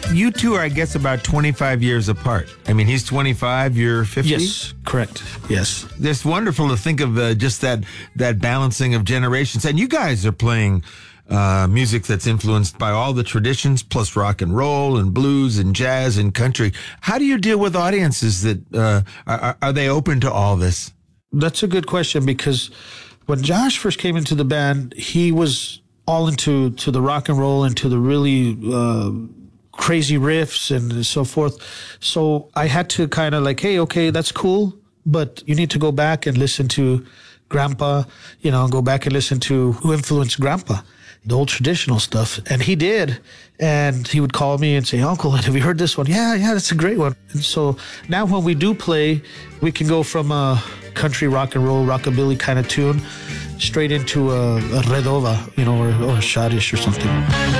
You two are, I guess, about 25 years apart. I mean, he's 25, you're 50? Yes, correct. Yes. It's wonderful to think of just that balancing of generations. And you guys are playing music that's influenced by all the traditions, plus rock and roll and blues and jazz and country. How do you deal with audiences that are they open to all this? That's a good question, because when Josh first came into the band, he was all into the rock and roll and to the really crazy riffs and so forth. So I had to kind of like, hey, okay, that's cool, but you need to go back and listen to Grandpa, go back and listen to who influenced Grandpa, the old traditional stuff. And he did. And he would call me and say, Uncle, have you heard this one? Yeah, that's a great one. And so now when we do play, we can go from a country rock and roll, rockabilly kind of tune straight into a redova, or a schottisch or something.